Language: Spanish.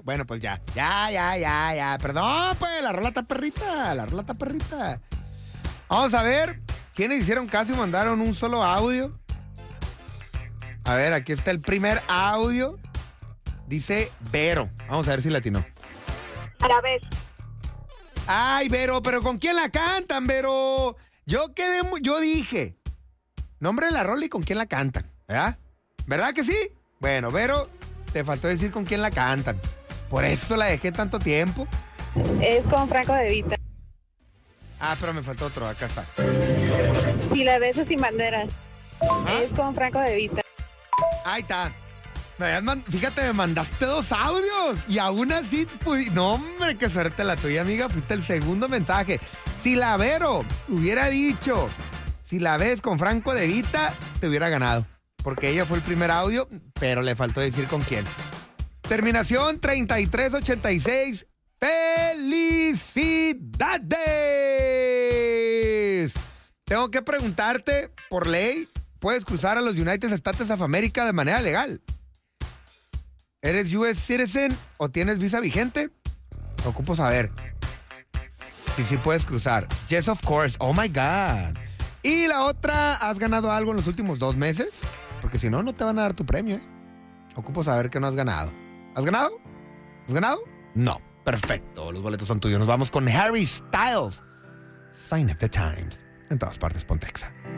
Bueno, pues ya. Perdón, pues, la rola está perrita. Vamos a ver quiénes hicieron caso y mandaron un solo audio. A ver, aquí está el primer audio. Dice Vero. Vamos a ver si latinó. A la vez. Ay, Vero, pero ¿con quién la cantan, Vero? Yo dije, nombre de la rola y con quién la cantan, ¿verdad? ¿Verdad que sí? Bueno, Vero, te faltó decir con quién la cantan. Por eso la dejé tanto tiempo. Es con Franco De Vita. Ah, pero me faltó otro, acá está. Si la ves es sin bandera. ¿Ah? Es con Franco De Vita. Ahí está. Fíjate, me mandaste 2 audios y aún así, pues, no, hombre, qué suerte la tuya, amiga. Fuiste el segundo mensaje. Si la Vero hubiera dicho, si la ves con Franco De Vita, te hubiera ganado. Porque ella fue el primer audio, pero le faltó decir con quién. Terminación 3386. ¡Felicidades! Tengo que preguntarte, por ley, ¿puedes cruzar a los United States of America de manera legal? ¿Eres US citizen o tienes visa vigente? Ocupo saber. Sí puedes cruzar. Yes, of course. Oh, my God. Y la otra, ¿has ganado algo en los últimos 2 meses? Porque si no, no te van a dar tu premio, ¿eh? Ocupo saber que no has ganado. ¿Has ganado? ¿Has ganado? No. Perfecto. Los boletos son tuyos. Nos vamos con Harry Styles. Sign of the Times. En todas partes, Pontexa.